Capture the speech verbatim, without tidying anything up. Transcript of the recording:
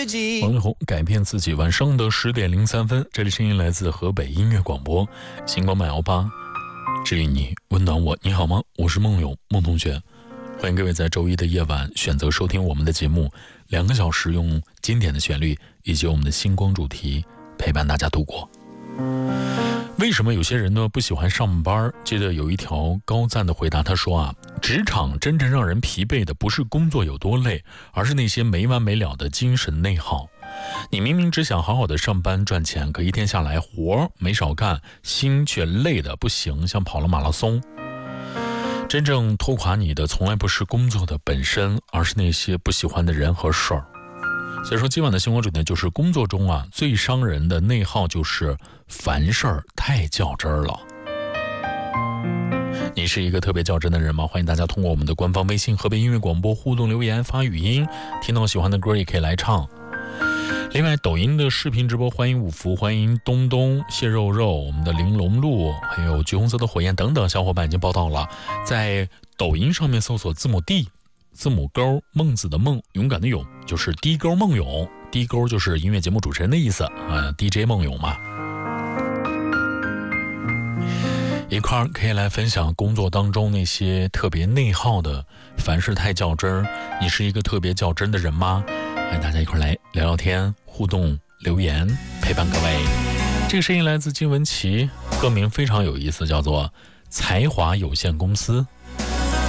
自己。 王力宏改变自己。晚上的十点零三分，这里声音来自河北音乐广播，星光满幺八，这里你温暖我。你好吗？我是梦勇，梦同学。欢迎各位在周一的夜晚选择收听我们的节目，两个小时用经典的旋律以及我们的星光主题陪伴大家度过。为什么有些人呢不喜欢上班？记得有一条高赞的回答，他说啊，职场真正让人疲惫的不是工作有多累，而是那些没完没了的精神内耗。你明明只想好好的上班赚钱，可一天下来活没少干，心却累得不行，像跑了马拉松。真正拖垮你的从来不是工作的本身，而是那些不喜欢的人和事儿。所以说今晚的星光主题就是工作中啊最伤人的内耗就是烦事儿太较真儿了。你是一个特别较真的人吗？欢迎大家通过我们的官方微信河北音乐广播互动留言发语音，听到喜欢的歌也可以来唱。另外抖音的视频直播，欢迎五福，欢迎东东、蟹肉肉，我们的玲珑露，还有橘红色的火焰等等小伙伴已经报道了。在抖音上面搜索字母 D， 字母勾，孟子的孟，勇敢的勇，就是 D 勾孟勇， D 勾就是音乐节目主持人的意思啊 ，D J 孟勇嘛。一块儿可以来分享工作当中那些特别内耗的凡事太较真儿。你是一个特别较真的人吗？欢迎大家一块儿来聊聊天、互动、留言，陪伴各位。这个声音来自金文岐，歌名非常有意思，叫做才华有限公司。